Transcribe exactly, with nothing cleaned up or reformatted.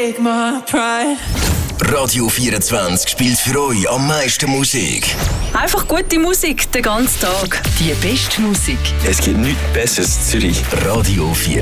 take my pride. Radio vierundzwanzig spielt für euch am meisten Musik. Einfach gute Musik den ganzen Tag. Die beste Musik. Es gibt nichts Besseres in Zürich. Radio vier.